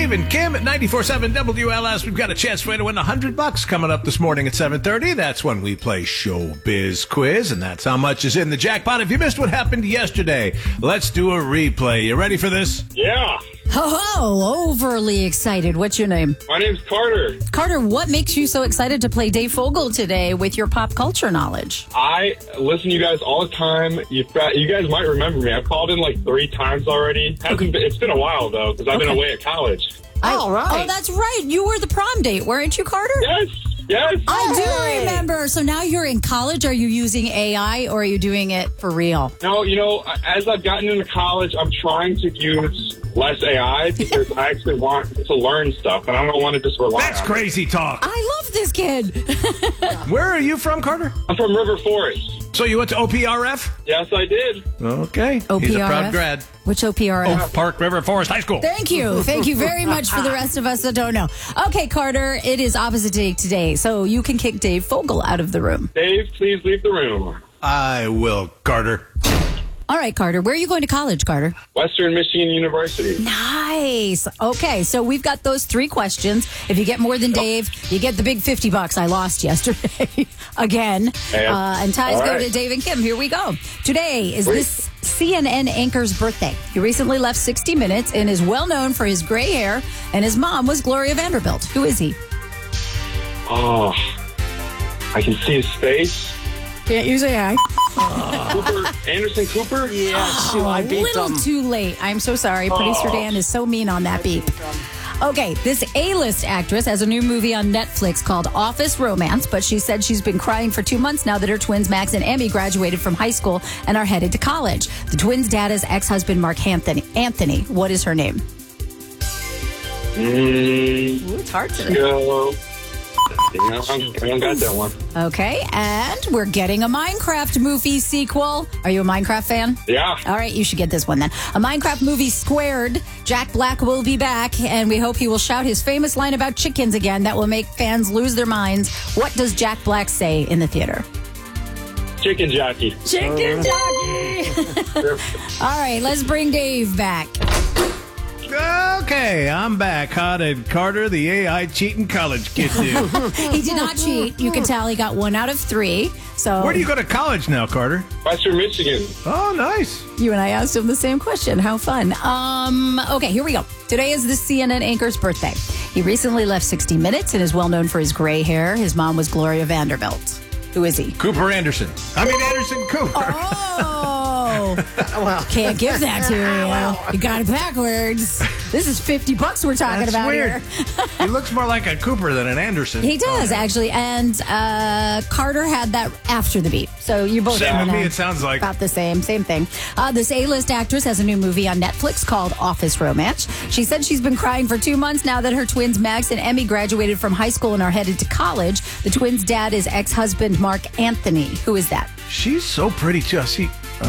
Dave and Kim at 94.7 WLS. We've got a chance for you to win $100 coming up this morning at 7:30. That's when we play Showbiz Quiz, and that's how much is in the jackpot. If you missed what happened yesterday, let's do a replay. You ready for this? Yeah. Ho, overly excited. What's your name? My name's Carter. Carter, what makes you so excited to play Dave Fogel today with your pop culture knowledge? I listen to you guys all the time. You guys might remember me. I've called in like 3 times already. It's been a while, though, because I've been away at college. All right. Oh, that's right. You were the prom date, weren't you, Carter? Yes. I do remember. So now you're in college. Are you using AI or are you doing it for real? No, as I've gotten into college, I'm trying to use less AI because I actually want to learn stuff, and I don't want to just rely on That's crazy talk. I love this kid. Where are you from, Carter? I'm from River Forest. So you went to OPRF? Yes, I did. Okay. OPRF? He's a proud grad. Which OPRF? Oak Park River Forest High School. Thank you. Thank you very much for the rest of us that don't know. Okay, Carter, it is opposite day today, so you can kick Dave Fogel out of the room. Dave, please leave the room. I will, Carter. All right, Carter. Where are you going to college, Carter? Western Michigan University. Nice. Okay, so we've got those 3 questions. If you get more than Dave, you get the big $50 I lost yesterday again. And ties go to Dave and Kim. Here we go. Today is this CNN anchor's birthday. He recently left 60 Minutes and is well known for his gray hair, and his mom was Gloria Vanderbilt. Who is he? Oh, I can see his face. Can't use AI. Anderson Cooper? Yes, I beat A little them. too late. I'm so sorry. Producer Dan is so mean on that beep. Okay, this A-list actress has a new movie on Netflix called Office Romance, but she said she's been crying for 2 months now that her twins Max and Emmy graduated from high school and are headed to college. The twins' dad is ex-husband Mark Anthony. What is her name? Ooh, it's hard to... Go. I don't got that one. Okay, and we're getting a Minecraft movie sequel. Are you a Minecraft fan? Yeah. All right, you should get this one then. A Minecraft movie squared. Jack Black will be back, and we hope he will shout his famous line about chickens again that will make fans lose their minds. What does Jack Black say in the theater? Chicken jockey. Chicken jockey! All right, let's bring Dave back. Okay, I'm back. How did Carter, the AI cheating college kid, do? He did not cheat. You can tell he got 1 out of 3. So Where do you go to college now, Carter? Western Michigan. Oh, nice. you and I asked him the same question. How fun. Okay, here we go. Today is the CNN anchor's birthday. He recently left 60 Minutes and is well known for his gray hair. His mom was Gloria Vanderbilt. Who is he? Cooper Anderson. Anderson Cooper. Oh, well, can't give that to you. You got it backwards. This is $50 we're talking That's about weird. here. He looks more like a Cooper than an Anderson. He does, actually. And Carter had that after the beat. So you both Same with me, it sounds like. about the same thing. This A-list actress has a new movie on Netflix called Office Romance. She said she's been crying for 2 months now that her twins Max and Emmy graduated from high school and are headed to college. The twins' dad is ex-husband Mark Anthony. Who is that? She's so pretty, too. I see